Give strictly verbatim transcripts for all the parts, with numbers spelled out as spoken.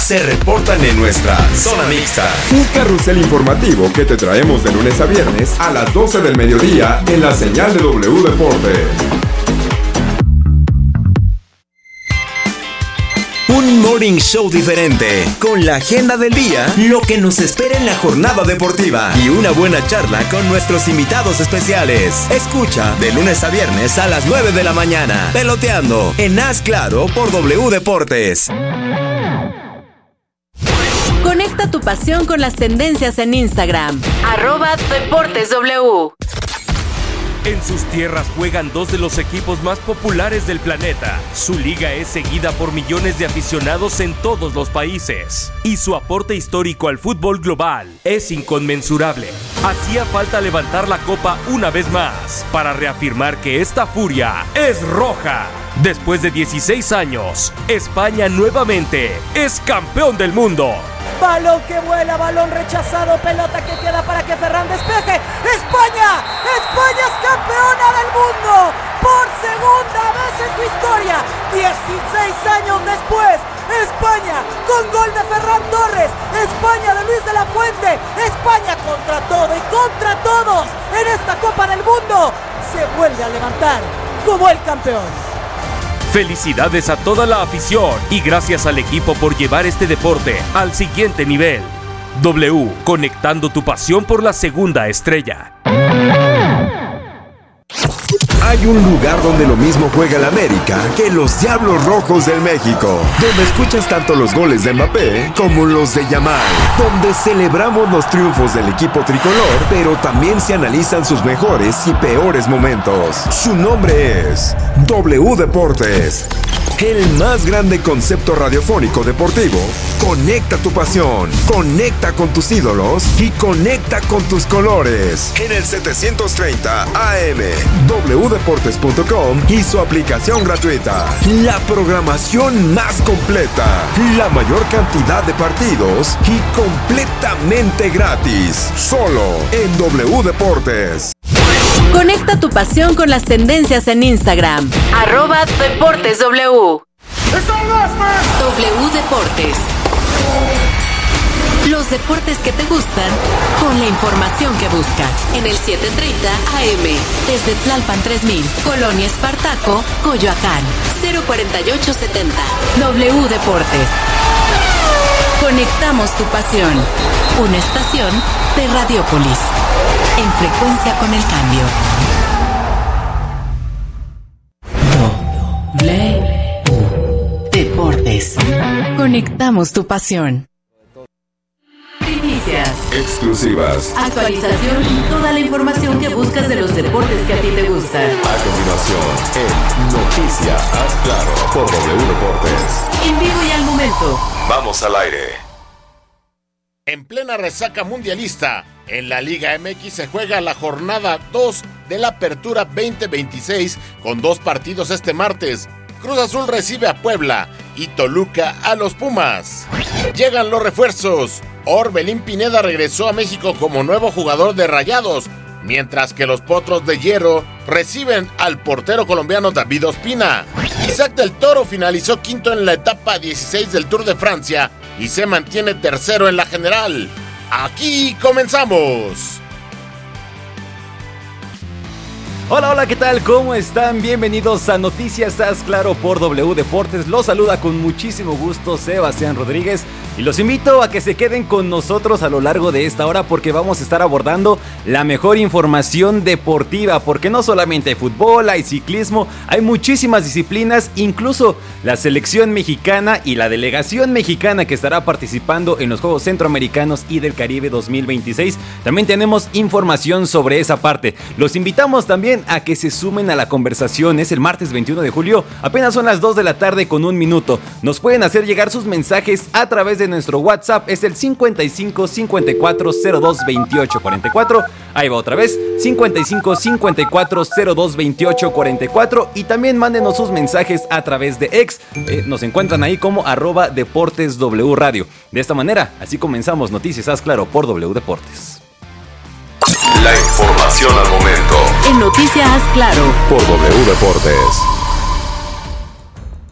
se reportan en nuestra zona mixta. Un carrusel informativo que te traemos de lunes a viernes a las doce del mediodía en la señal de W Deportes. Un morning show diferente, con la agenda del día, lo que nos espera en la jornada deportiva y una buena charla con nuestros invitados especiales. Escucha de lunes a viernes a las nueve de la mañana, Peloteando, en Haz Claro por W Deportes. Conecta tu pasión con las tendencias en Instagram, arroba Deportes W. En sus tierras juegan dos de los equipos más populares del planeta. Su liga es seguida por millones de aficionados en todos los países. Y su aporte histórico al fútbol global es inconmensurable. Hacía falta levantar la copa una vez más para reafirmar que esta furia es roja. Después de dieciséis años, España nuevamente es campeón del mundo. Balón que vuela, balón rechazado, pelota que queda para que Ferran despeje. ¡España! ¡España es campeona del mundo! Por segunda vez en su historia, dieciséis años después, España con gol de Ferran Torres, España de Luis de la Fuente, España contra todo y contra todos en esta Copa del Mundo, se vuelve a levantar como el campeón. Felicidades a toda la afición y gracias al equipo por llevar este deporte al siguiente nivel. W, conectando tu pasión por la segunda estrella. Hay un lugar donde lo mismo juega el América que los Diablos Rojos del México, donde escuchas tanto los goles de Mbappé como los de Yamal, donde celebramos los triunfos del equipo tricolor, pero también se analizan sus mejores y peores momentos. Su nombre es W Deportes, el más grande concepto radiofónico deportivo. Conecta tu pasión, conecta con tus ídolos y conecta con tus colores. En el setecientos treinta A M, w deportes punto com y su aplicación gratuita. La programación más completa, la mayor cantidad de partidos y completamente gratis. Solo en W Deportes. Conecta tu pasión con las tendencias en Instagram, arroba Deportes W. W Deportes. Los deportes que te gustan con la información que buscas. En el setecientos treinta A M, desde Tlalpan tres mil, Colonia Espartaco, Coyoacán, cero cuarenta y ocho setenta. W Deportes. Conectamos tu pasión. Una estación de Radiópolis. En frecuencia con el cambio. W Deportes. Conectamos tu pasión. Primicias, exclusivas, actualización y toda la información que buscas de los deportes que a ti te gustan. A continuación, en Noticias Haz Claro por W Deportes. En vivo y al momento. Vamos al aire. En plena resaca mundialista, en la Liga M X se juega la jornada dos de la Apertura veinte veintiséis con dos partidos este martes. Cruz Azul recibe a Puebla y Toluca a los Pumas. Llegan los refuerzos. Orbelín Pineda regresó a México como nuevo jugador de Rayados, mientras que los Potros de Hierro reciben al portero colombiano David Ospina. Isaac del Toro finalizó quinto en la etapa dieciséis del Tour de Francia y se mantiene tercero en la general. Aquí comenzamos. Hola, hola, ¿qué tal? ¿Cómo están? Bienvenidos a Noticias Haz Claro por W Deportes. Los saluda con muchísimo gusto Sebastián Rodríguez y los invito a que se queden con nosotros a lo largo de esta hora porque vamos a estar abordando la mejor información deportiva, porque no solamente hay fútbol, hay ciclismo, hay muchísimas disciplinas, incluso la selección mexicana y la delegación mexicana que estará participando en los Juegos Centroamericanos y del Caribe dos mil veintiséis. También tenemos información sobre esa parte. Los invitamos también a que se sumen a la conversación. Es el martes veintiuno de julio, apenas son las dos de la tarde con un minuto. Nos pueden hacer llegar sus mensajes a través de nuestro WhatsApp, es el cincuenta y cinco cincuenta y cuatro cero dos veintiocho cuarenta y cuatro. Ahí va otra vez, cincuenta y cinco cincuenta y cuatro cero dos veintiocho cuarenta y cuatro. Y también mándenos sus mensajes a través de X, eh, nos encuentran ahí como arroba Deportes W Radio. De esta manera, así comenzamos Noticias Haz Claro por W Deportes. La información al momento. En Noticias Haz Claro por W Deportes.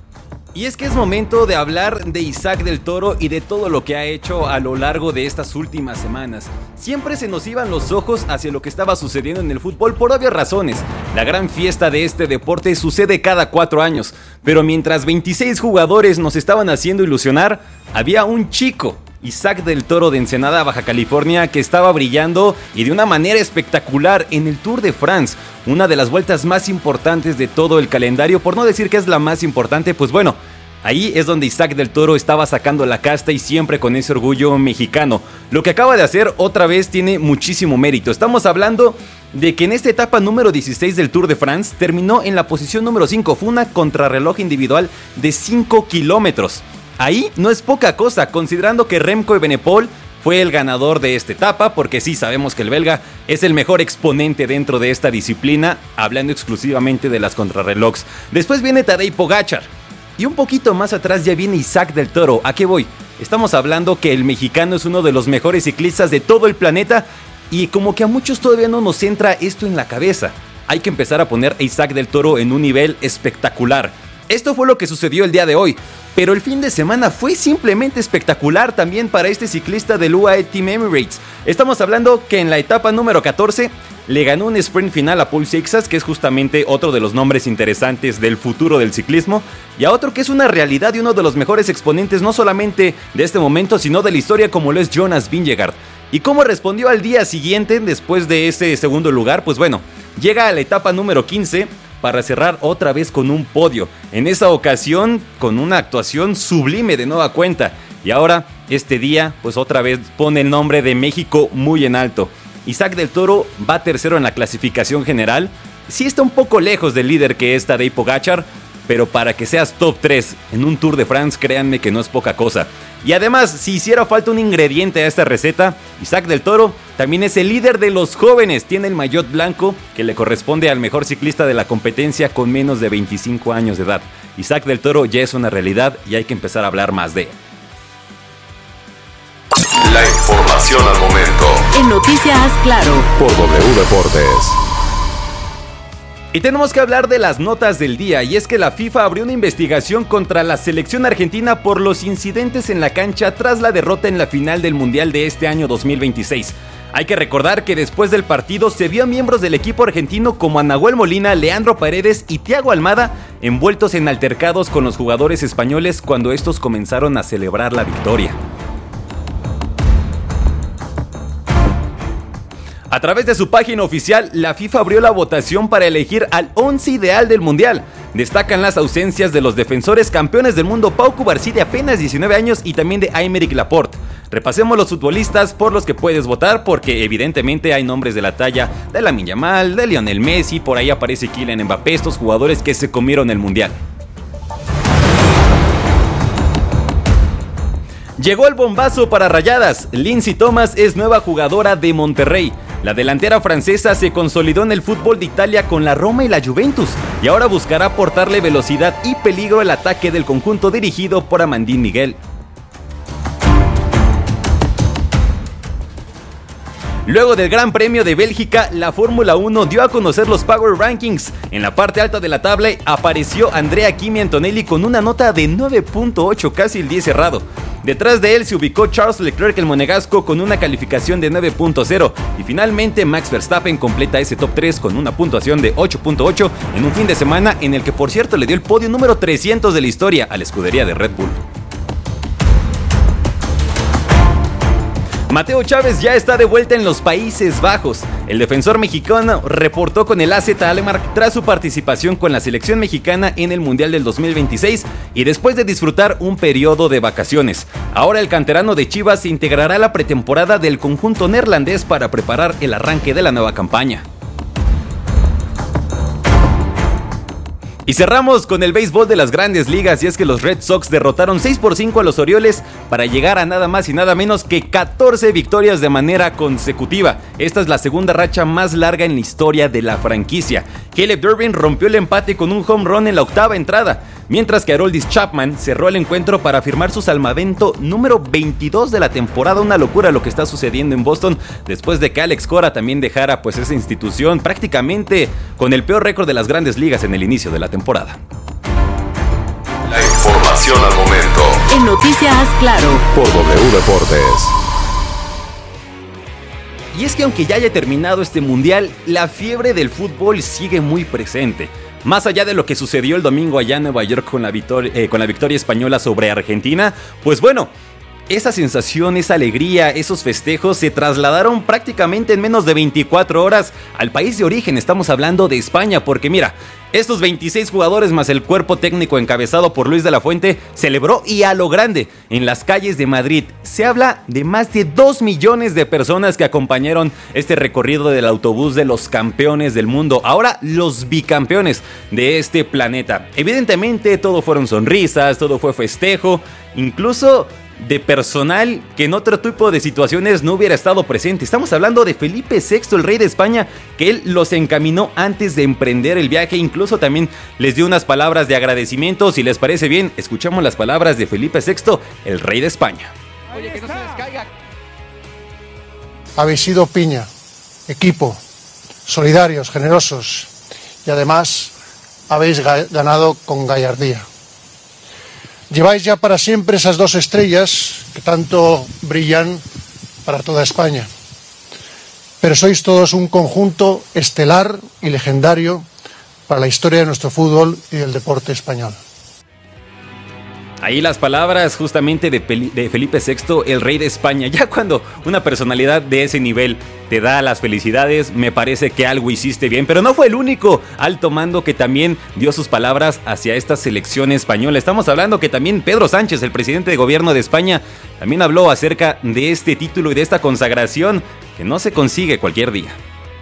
Y es que es momento de hablar de Isaac del Toro y de todo lo que ha hecho a lo largo de estas últimas semanas. Siempre se nos iban los ojos hacia lo que estaba sucediendo en el fútbol por obvias razones. La gran fiesta de este deporte sucede cada cuatro años, pero mientras veintiséis jugadores nos estaban haciendo ilusionar, había un chico, Isaac del Toro de Ensenada, Baja California, que estaba brillando y de una manera espectacular en el Tour de France, una de las vueltas más importantes de todo el calendario, por no decir que es la más importante. Pues bueno, ahí es donde Isaac del Toro estaba sacando la casta y siempre con ese orgullo mexicano. Lo que acaba de hacer otra vez tiene muchísimo mérito. Estamos hablando de que en esta etapa número dieciséis del Tour de France terminó en la posición número cinco, fue una contrarreloj individual de cinco kilómetros. Ahí no es poca cosa, considerando que Remco Evenepoel fue el ganador de esta etapa, porque sí sabemos que el belga es el mejor exponente dentro de esta disciplina, hablando exclusivamente de las contrarrelojes. Después viene Tadej Pogačar, y un poquito más atrás ya viene Isaac del Toro. ¿A qué voy? Estamos hablando que el mexicano es uno de los mejores ciclistas de todo el planeta, y como que a muchos todavía no nos entra esto en la cabeza. Hay que empezar a poner a Isaac del Toro en un nivel espectacular. Esto fue lo que sucedió el día de hoy, pero el fin de semana fue simplemente espectacular también para este ciclista del U A E Team Emirates. Estamos hablando que en la etapa número catorce le ganó un sprint final a Paul Seixas, que es justamente otro de los nombres interesantes del futuro del ciclismo, y a otro que es una realidad y uno de los mejores exponentes no solamente de este momento, sino de la historia, como lo es Jonas Vingegaard. ¿Y cómo respondió al día siguiente después de ese segundo lugar? Pues bueno, llega a la etapa número quince para cerrar otra vez con un podio, en esa ocasión con una actuación sublime de nueva cuenta, y ahora este día pues otra vez pone el nombre de México muy en alto. Isaac del Toro va tercero en la clasificación general, sí está un poco lejos del líder que es Tadej Pogačar, pero para que seas top tres en un Tour de France, créanme que no es poca cosa. Y además, si hiciera falta un ingrediente a esta receta, Isaac del Toro también es el líder de los jóvenes, tiene el maillot blanco que le corresponde al mejor ciclista de la competencia con menos de veinticinco años de edad. Isaac del Toro ya es una realidad y hay que empezar a hablar más de él. La información al momento En Noticias Claro por W Deportes. Y tenemos que hablar de las notas del día, y es que la FIFA abrió una investigación contra la selección argentina por los incidentes en la cancha tras la derrota en la final del Mundial de este año dos mil veintiséis. Hay que recordar que después del partido se vio a miembros del equipo argentino como a Nahuel Molina, Leandro Paredes y Thiago Almada envueltos en altercados con los jugadores españoles cuando estos comenzaron a celebrar la victoria. A través de su página oficial, la FIFA abrió la votación para elegir al once ideal del Mundial. Destacan las ausencias de los defensores campeones del mundo Pau Cubarsí, de apenas diecinueve años, y también de Aymeric Laporte. Repasemos los futbolistas por los que puedes votar, porque evidentemente hay nombres de la talla de Lamine Yamal, de Lionel Messi, por ahí aparece Kylian Mbappé, estos jugadores que se comieron el Mundial. Llegó el bombazo para Rayadas. Lindsay Thomas es nueva jugadora de Monterrey. La delantera francesa se consolidó en el fútbol de Italia con la Roma y la Juventus, y ahora buscará aportarle velocidad y peligro al ataque del conjunto dirigido por Amandine Miguel. Luego del Gran Premio de Bélgica, la Fórmula uno dio a conocer los Power Rankings. En la parte alta de la tabla apareció Andrea Kimi Antonelli con una nota de nueve punto ocho, casi el diez cerrado. Detrás de él se ubicó Charles Leclerc, el monegasco, con una calificación de nueve punto cero. Y finalmente Max Verstappen completa ese top tres con una puntuación de ocho punto ocho en un fin de semana en el que, por cierto, le dio el podio número trescientos de la historia a la escudería de Red Bull. Mateo Chávez ya está de vuelta en los Países Bajos. El defensor mexicano reportó con el A Z Alkmaar tras su participación con la selección mexicana en el Mundial del dos mil veintiséis y después de disfrutar un periodo de vacaciones. Ahora el canterano de Chivas se integrará a la pretemporada del conjunto neerlandés para preparar el arranque de la nueva campaña. Y cerramos con el béisbol de las Grandes Ligas, y es que los Red Sox derrotaron seis por cinco a los Orioles para llegar a nada más y nada menos que catorce victorias de manera consecutiva. Esta es la segunda racha más larga en la historia de la franquicia. Caleb Durbin rompió el empate con un home run en la octava entrada, mientras que Aroldis Chapman cerró el encuentro para firmar su salvamento número veintidós de la temporada. Una locura lo que está sucediendo en Boston después de que Alex Cora también dejara pues esa institución prácticamente con el peor récord de las Grandes Ligas en el inicio de la temporada. La información Información al momento. En Noticias Claro. Por W Deportes. Y es que aunque ya haya terminado este mundial, la fiebre del fútbol sigue muy presente. Más allá de lo que sucedió el domingo allá en Nueva York con la victoria, eh, con la victoria española sobre Argentina, pues bueno, esa sensación, esa alegría, esos festejos se trasladaron prácticamente en menos de veinticuatro horas al país de origen. Estamos hablando de España, porque mira, estos veintiséis jugadores más el cuerpo técnico encabezado por Luis de la Fuente celebró y a lo grande en las calles de Madrid. Se habla de más de dos millones de personas que acompañaron este recorrido del autobús de los campeones del mundo, ahora los bicampeones de este planeta. Evidentemente todo fueron sonrisas, todo fue festejo, incluso de personal que en otro tipo de situaciones no hubiera estado presente. Estamos hablando de Felipe sexto, el rey de España, que él los encaminó antes de emprender el viaje. Incluso también les dio unas palabras de agradecimiento. Si les parece bien, escuchamos las palabras de Felipe sexto, el rey de España. Oye, que no se les caiga. Habéis sido piña, equipo, solidarios, generosos y además habéis ga- ganado con gallardía. Lleváis ya para siempre esas dos estrellas que tanto brillan para toda España. Pero sois todos un conjunto estelar y legendario para la historia de nuestro fútbol y del deporte español. Ahí las palabras justamente de, Peli- de Felipe sexto, el rey de España. Ya cuando una personalidad de ese nivel te da las felicidades, me parece que algo hiciste bien. Pero no fue el único alto mando que también dio sus palabras hacia esta selección española. Estamos hablando que también Pedro Sánchez, el presidente de gobierno de España, también habló acerca de este título y de esta consagración que no se consigue cualquier día.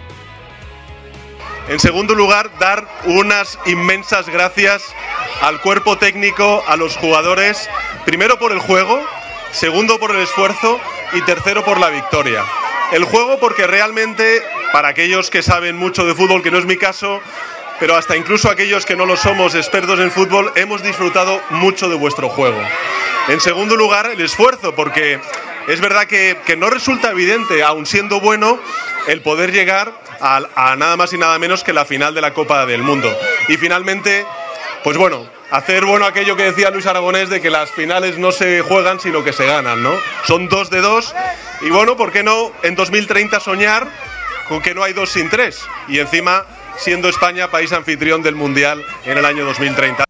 En segundo lugar, dar unas inmensas gracias al cuerpo técnico, a los jugadores, primero por el juego, segundo por el esfuerzo y tercero por la victoria. El juego porque realmente, para aquellos que saben mucho de fútbol, que no es mi caso, pero hasta incluso aquellos que no lo somos expertos en fútbol, hemos disfrutado mucho de vuestro juego. En segundo lugar, el esfuerzo, porque es verdad que, que no resulta evidente, aun siendo bueno, el poder llegar a, a nada más y nada menos que la final de la Copa del Mundo. Y finalmente, pues bueno, hacer bueno aquello que decía Luis Aragonés de que las finales no se juegan sino que se ganan, ¿no? Son dos de dos y bueno, ¿por qué no en dos mil treinta soñar con que no hay dos sin tres? Y encima siendo España país anfitrión del Mundial en el año dos mil treinta.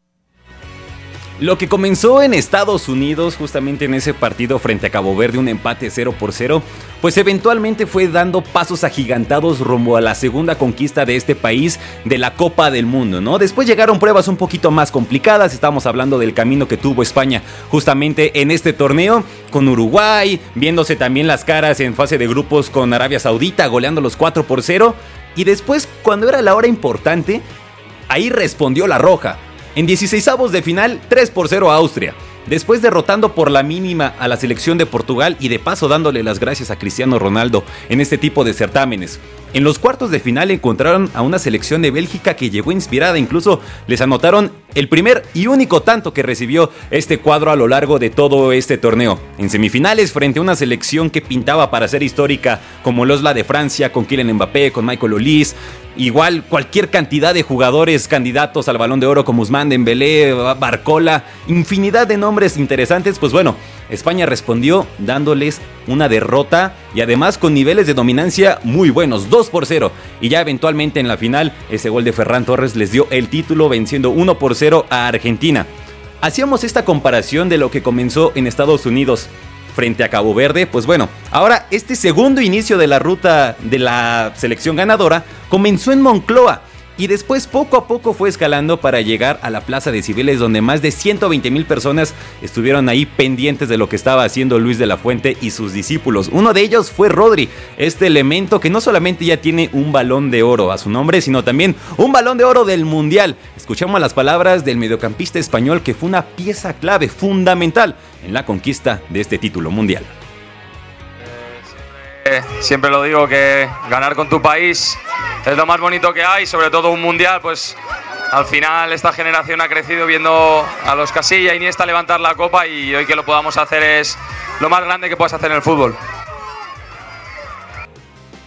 Lo que comenzó en Estados Unidos, justamente en ese partido frente a Cabo Verde, un empate cero por cero, pues eventualmente fue dando pasos agigantados rumbo a la segunda conquista de este país de la Copa del Mundo, ¿no? Después llegaron pruebas un poquito más complicadas, estamos hablando del camino que tuvo España justamente en este torneo, con Uruguay, viéndose también las caras en fase de grupos con Arabia Saudita, goleándolos cuatro por cero, y después, cuando era la hora importante, ahí respondió la Roja. En dieciseisavos de final, tres por cero a Austria. Después derrotando por la mínima a la selección de Portugal y de paso dándole las gracias a Cristiano Ronaldo en este tipo de certámenes. En los cuartos de final encontraron a una selección de Bélgica que llegó inspirada, incluso les anotaron el primer y único tanto que recibió este cuadro a lo largo de todo este torneo. En semifinales, frente a una selección que pintaba para ser histórica, como lo es la de Francia, con Kylian Mbappé, con Michael Olise, igual cualquier cantidad de jugadores candidatos al Balón de Oro como Ousmane Dembélé, Barcola, infinidad de nombres interesantes, pues bueno, España respondió dándoles una derrota y además con niveles de dominancia muy buenos, dos por cero, y ya eventualmente en la final ese gol de Ferran Torres les dio el título venciendo uno por cero a Argentina. Hacíamos esta comparación de lo que comenzó en Estados Unidos frente a Cabo Verde, pues bueno, ahora este segundo inicio de la ruta de la selección ganadora comenzó en Moncloa y después poco a poco fue escalando para llegar a la Plaza de Cibeles, donde más de ciento veinte mil personas estuvieron ahí pendientes de lo que estaba haciendo Luis de la Fuente y sus discípulos. Uno de ellos fue Rodri, este elemento que no solamente ya tiene un Balón de Oro a su nombre, sino también un Balón de Oro del Mundial. Escuchamos las palabras del mediocampista español que fue una pieza clave, fundamental en la conquista de este título mundial. Eh, siempre lo digo, que ganar con tu país es lo más bonito que hay, sobre todo un mundial, pues al final esta generación ha crecido viendo a los Casilla, Iniesta levantar la copa y hoy que lo podamos hacer es lo más grande que puedas hacer en el fútbol.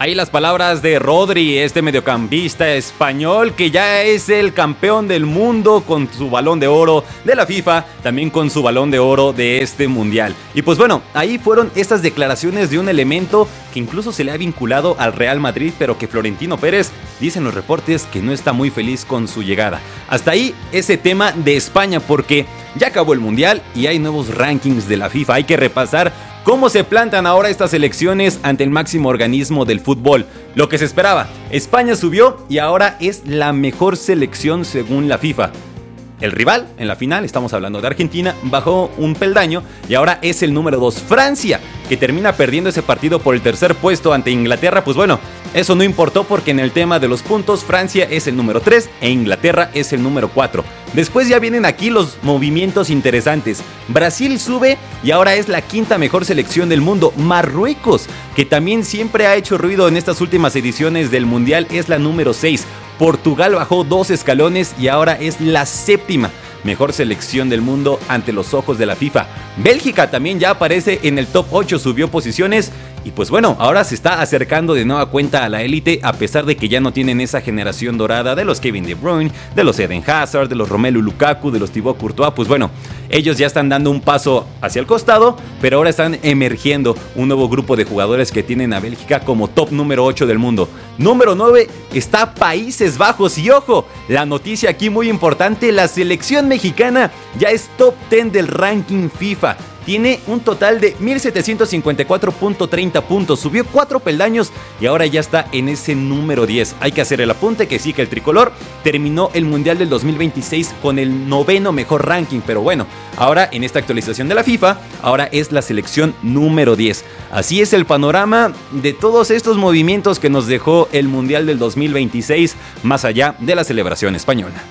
Ahí las palabras de Rodri, este mediocampista español que ya es el campeón del mundo con su balón de oro de la FIFA, también con su balón de oro de este mundial. Y pues bueno, ahí fueron estas declaraciones de un elemento que incluso se le ha vinculado al Real Madrid, pero que Florentino Pérez, dicen los reportes, que no está muy feliz con su llegada. Hasta ahí ese tema de España, porque ya acabó el mundial y hay nuevos rankings de la FIFA. Hay que repasar cómo se plantan ahora estas elecciones ante el máximo organismo del fútbol. Lo que se esperaba, España subió y ahora es la mejor selección según la FIFA. El rival en la final, estamos hablando de Argentina, bajó un peldaño y ahora es el número dos. Francia, que termina perdiendo ese partido por el tercer puesto ante Inglaterra, pues bueno, eso no importó porque en el tema de los puntos Francia es el número tres e Inglaterra es el número cuatro. Después ya vienen aquí los movimientos interesantes. Brasil sube y ahora es la quinta mejor selección del mundo. Marruecos, que también siempre ha hecho ruido en estas últimas ediciones del Mundial, es la número seis. Portugal bajó dos escalones y ahora es la séptima mejor selección del mundo ante los ojos de la FIFA. Bélgica también ya aparece en el top ocho, subió posiciones y pues bueno, ahora se está acercando de nueva cuenta a la élite, a pesar de que ya no tienen esa generación dorada de los Kevin De Bruyne, de los Eden Hazard, de los Romelu Lukaku, de los Thibaut Courtois. Pues bueno, ellos ya están dando un paso hacia el costado, pero ahora están emergiendo un nuevo grupo de jugadores que tienen a Bélgica como top número ocho del mundo. Número nueve está Países Bajos y ojo, la noticia aquí muy importante, la selección mexicana ya es top diez del ranking FIFA. Tiene un total de mil setecientos cincuenta y cuatro punto treinta puntos, subió cuatro peldaños y ahora ya está en ese número diez. Hay que hacer el apunte que sí, que el tricolor terminó el Mundial del dos mil veintiséis con el noveno mejor ranking, pero bueno, ahora en esta actualización de la FIFA, ahora es la selección número diez. Así es el panorama de todos estos movimientos que nos dejó el Mundial del dos mil veintiséis, más allá de la celebración española.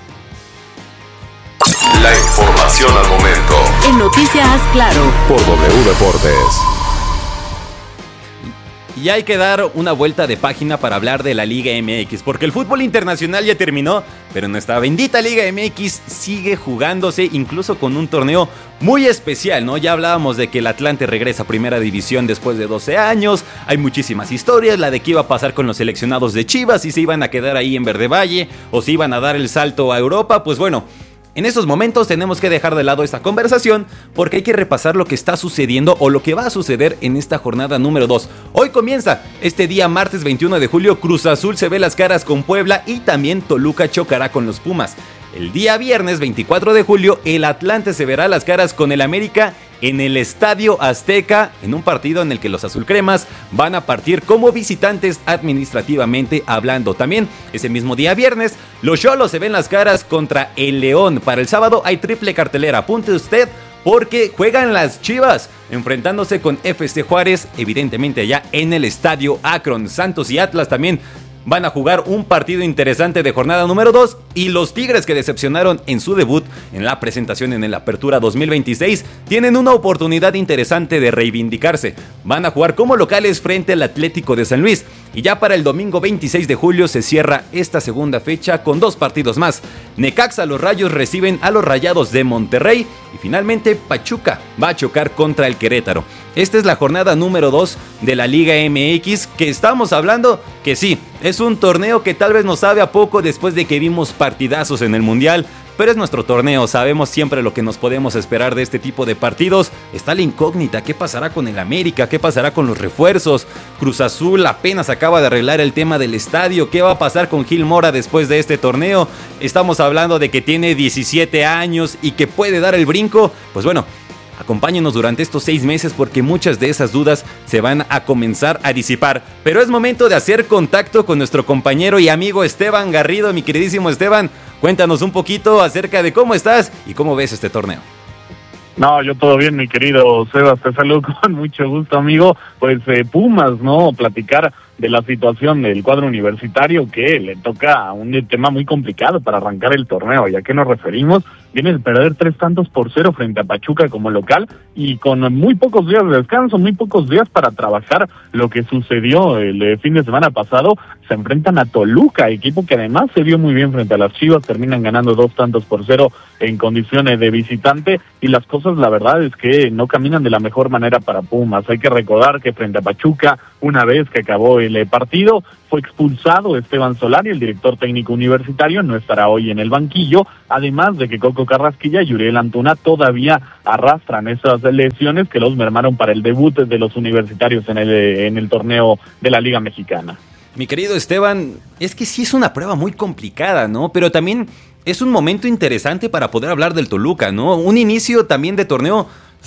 La información al momento. En Noticias Claro. Por W Deportes. Y hay que dar una vuelta de página para hablar de la Liga M X, porque el fútbol internacional ya terminó, pero nuestra bendita Liga M X sigue jugándose, incluso con un torneo muy especial, ¿no? Ya hablábamos de que el Atlante regresa a Primera División después de doce años, hay muchísimas historias, la de qué iba a pasar con los seleccionados de Chivas, si se iban a quedar ahí en Verde Valle, o si iban a dar el salto a Europa. Pues bueno, en estos momentos tenemos que dejar de lado esta conversación porque hay que repasar lo que está sucediendo o lo que va a suceder en esta jornada número dos. Hoy comienza este día martes veintiuno de julio, Cruz Azul se ve las caras con Puebla y también Toluca chocará con los Pumas. El día viernes veinticuatro de julio, el Atlante se verá las caras con el América en el Estadio Azteca, en un partido en el que los azulcremas van a partir como visitantes administrativamente hablando. También ese mismo día viernes, los Xolos se ven las caras contra el León. Para el sábado hay triple cartelera, apunte usted, porque juegan las Chivas enfrentándose con F C Juárez, evidentemente allá en el Estadio Akron. Santos y Atlas también van a jugar un partido interesante de jornada número dos y los Tigres, que decepcionaron en su debut en la presentación en el Apertura dos mil veintiséis, tienen una oportunidad interesante de reivindicarse. Van a jugar como locales frente al Atlético de San Luis y ya para el domingo veintiséis de julio se cierra esta segunda fecha con dos partidos más. Necaxa, los Rayos reciben a los Rayados de Monterrey y finalmente Pachuca va a chocar contra el Querétaro. Esta es la jornada número dos de la Liga M X, que estamos hablando que sí, es un torneo que tal vez nos sabe a poco después de que vimos partidazos en el Mundial, pero es nuestro torneo, sabemos siempre lo que nos podemos esperar de este tipo de partidos. Está la incógnita, ¿qué pasará con el América? ¿Qué pasará con los refuerzos? Cruz Azul apenas acaba de arreglar el tema del estadio, ¿qué va a pasar con Gil Mora después de este torneo? Estamos hablando de que tiene diecisiete años y que puede dar el brinco, pues bueno, acompáñenos durante estos seis meses porque muchas de esas dudas se van a comenzar a disipar. Pero es momento de hacer contacto con nuestro compañero y amigo Esteban Garrido. Mi queridísimo Esteban, cuéntanos un poquito acerca de cómo estás y cómo ves este torneo. No, yo todo bien, mi querido Sebas, te saludo con mucho gusto, amigo. Pues eh, Pumas, ¿no? Platicar de la situación del cuadro universitario, que le toca un tema muy complicado para arrancar el torneo. ¿Y a qué nos referimos? Viene de perder tres tantos por cero frente a Pachuca como local y con muy pocos días de descanso, muy pocos días para trabajar lo que sucedió el eh, fin de semana pasado. Se enfrentan a Toluca, equipo que además se vio muy bien frente a las Chivas, terminan ganando dos tantos por cero en condiciones de visitante y las cosas, la verdad es que no caminan de la mejor manera para Pumas. Hay que recordar que frente a Pachuca una vez que acabó el partido, fue expulsado Esteban Solari, el director técnico universitario, no estará hoy en el banquillo, además de que Coco Carrasquilla y Uriel Antuna todavía arrastran esas lesiones que los mermaron para el debut de los universitarios en el, en el torneo de la Liga Mexicana. Mi querido Esteban, es que sí es una prueba muy complicada, ¿no? Pero también es un momento interesante para poder hablar del Toluca, ¿no? Un inicio también de torneo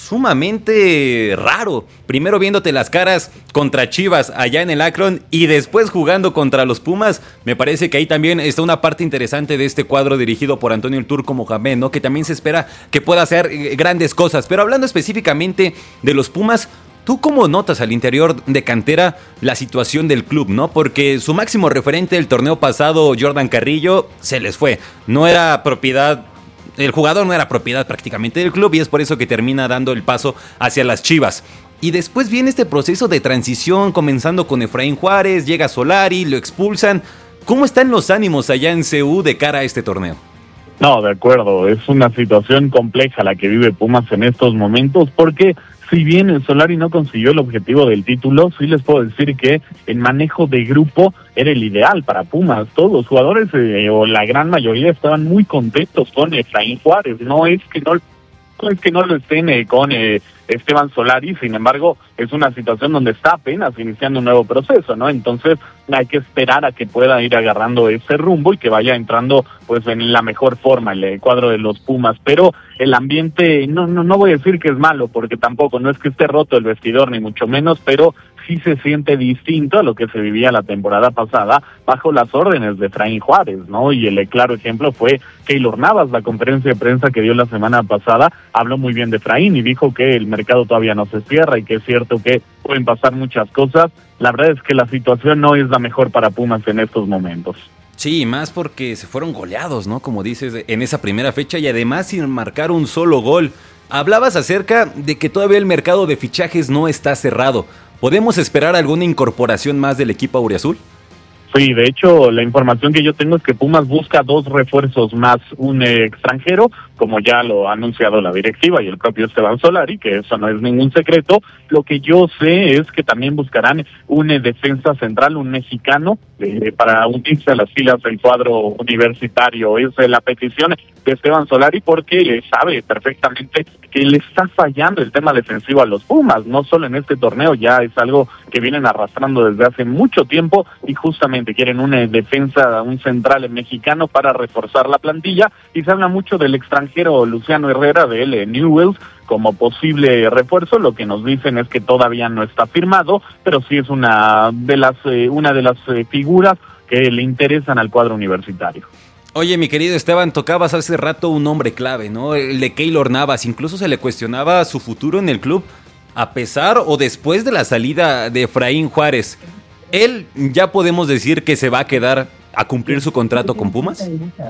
sumamente raro. Primero viéndote las caras contra Chivas allá en el Akron y después jugando contra los Pumas. Me parece que ahí también está una parte interesante de este cuadro dirigido por Antonio El Turco Mohamed, ¿no? Que también se espera que pueda hacer grandes cosas. Pero hablando específicamente de los Pumas, ¿tú cómo notas al interior de cantera la situación del club, no? Porque su máximo referente del torneo pasado, Jordan Carrillo, se les fue. No era propiedad, el jugador no era propiedad prácticamente del club y es por eso que termina dando el paso hacia las Chivas. Y después viene este proceso de transición, comenzando con Efraín Juárez, llega Solari, lo expulsan. ¿Cómo están los ánimos allá en C U de cara a este torneo? No, de acuerdo, es una situación compleja la que vive Pumas en estos momentos, porque si bien el Solari no consiguió el objetivo del título, sí les puedo decir que el manejo de grupo era el ideal para Pumas. Todos los jugadores, eh, o la gran mayoría, estaban muy contentos con Efraín Juárez. No es que no, no es que no lo estén eh, con eh, Esteban Solari, sin embargo, es una situación donde está apenas iniciando un nuevo proceso, ¿no? Entonces hay que esperar a que pueda ir agarrando ese rumbo y que vaya entrando pues en la mejor forma el cuadro de los Pumas, pero el ambiente, no, no, no voy a decir que es malo, porque tampoco, no es que esté roto el vestidor, ni mucho menos, pero sí se siente distinto a lo que se vivía la temporada pasada bajo las órdenes de Efraín Juárez, ¿no? Y el claro ejemplo fue Keylor Navas. La conferencia de prensa que dio la semana pasada habló muy bien de Efraín y dijo que el mercado todavía no se cierra y que es cierto que pueden pasar muchas cosas. La verdad es que la situación no es la mejor para Pumas en estos momentos. Sí, más porque se fueron goleados, ¿no? Como dices, en esa primera fecha y además sin marcar un solo gol. Hablabas acerca de que todavía el mercado de fichajes no está cerrado. ¿Podemos esperar alguna incorporación más del equipo auriazul? Sí, de hecho, la información que yo tengo es que Pumas busca dos refuerzos más, un eh, extranjero, como ya lo ha anunciado la directiva y el propio Esteban Solari, que eso no es ningún secreto. Lo que yo sé es que también buscarán un eh, defensa central, un mexicano, eh, para unirse a las filas del cuadro universitario. Es eh, la petición de Esteban Solari porque eh, sabe perfectamente que le está fallando el tema defensivo a los Pumas, no solo en este torneo, ya es algo que vienen arrastrando desde hace mucho tiempo y justamente quieren una defensa, un central mexicano para reforzar la plantilla, y se habla mucho del extranjero Luciano Herrera del Newell's como posible refuerzo. Lo que nos dicen es que todavía no está firmado, pero sí es una de las eh, una de las eh, figuras que le interesan al cuadro universitario. Oye, mi querido Esteban, tocabas hace rato un nombre clave, ¿no? El de Keylor Navas. Incluso se le cuestionaba su futuro en el club, a pesar o después de la salida de Efraín Juárez. ¿Él ya podemos decir que se va a quedar a cumplir su contrato con Pumas?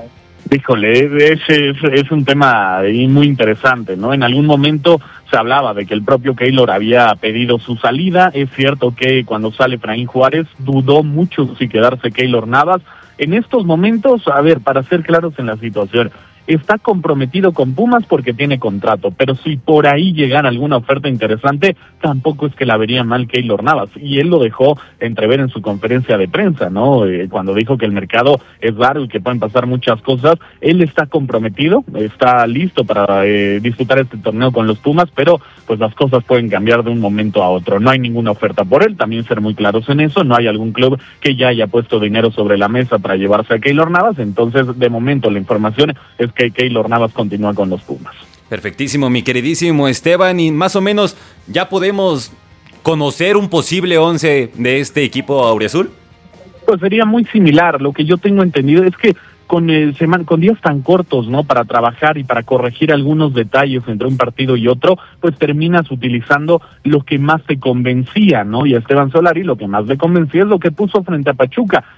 Híjole, ese es, es un tema muy interesante, ¿no? En algún momento se hablaba de que el propio Keylor había pedido su salida. Es cierto que cuando sale Efraín Juárez dudó mucho si quedarse Keylor Navas. En estos momentos, a ver, para ser claros en la situación, está comprometido con Pumas porque tiene contrato, pero si por ahí llegara alguna oferta interesante, tampoco es que la vería mal Keylor Navas, y él lo dejó entrever en su conferencia de prensa, ¿no? Eh, cuando dijo que el mercado es raro y que pueden pasar muchas cosas. Él está comprometido, está listo para eh, disputar este torneo con los Pumas, pero pues las cosas pueden cambiar de un momento a otro. No hay ninguna oferta por él, también ser muy claros en eso, no hay algún club que ya haya puesto dinero sobre la mesa para llevarse a Keylor Navas. Entonces, de momento, la información es que Keylor Navas continúa con los Pumas. Perfectísimo, mi queridísimo Esteban, y más o menos ya podemos conocer un posible once de este equipo auriazul. Pues sería muy similar. Lo que yo tengo entendido es que con el seman con días tan cortos, ¿no?, para trabajar y para corregir algunos detalles entre un partido y otro, pues terminas utilizando lo que más te convencía, ¿no? Y a Esteban Solari lo que más le convencía es lo que puso frente a Pachuca,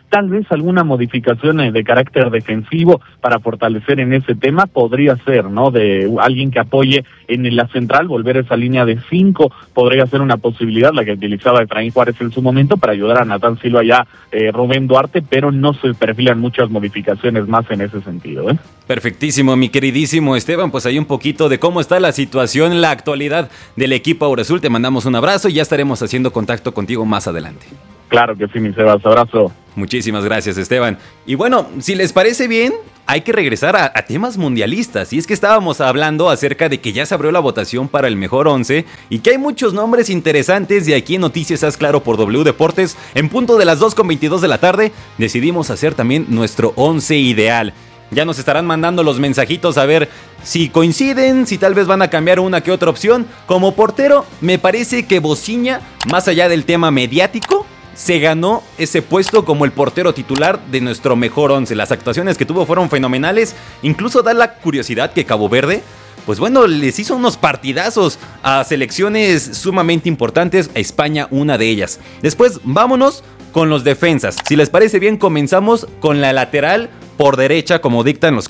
tal vez alguna modificación de carácter defensivo para fortalecer en ese tema podría ser, ¿no? De alguien que apoye en la central, volver a esa línea de cinco, podría ser una posibilidad, la que utilizaba Efraín Juárez en su momento, para ayudar a Natán Silva y a eh, Rubén Duarte, pero no se perfilan muchas modificaciones más en ese sentido, ¿eh? Perfectísimo, mi queridísimo Esteban, pues hay un poquito de cómo está la situación en la actualidad del equipo Aurozul. Te mandamos un abrazo y ya estaremos haciendo contacto contigo más adelante. Claro que sí, mi Sebas, abrazo. Muchísimas gracias, Esteban. Y bueno, si les parece bien, hay que regresar a, a temas mundialistas. Y es que estábamos hablando acerca de que ya se abrió la votación para el mejor once y que hay muchos nombres interesantes. Y aquí en Noticias Haz Claro por W Deportes, en punto de las dos con veintidós de la tarde, decidimos hacer también nuestro once ideal. Ya nos estarán mandando los mensajitos a ver si coinciden, si tal vez van a cambiar una que otra opción. Como portero, me parece que Bociña, más allá del tema mediático, se ganó ese puesto como el portero titular de nuestro mejor once. Las actuaciones que tuvo fueron fenomenales. Incluso da la curiosidad que Cabo Verde, pues bueno, les hizo unos partidazos a selecciones sumamente importantes, a España una de ellas. Después, vámonos con los defensas. Si les parece bien, comenzamos con la lateral por derecha, como dictan los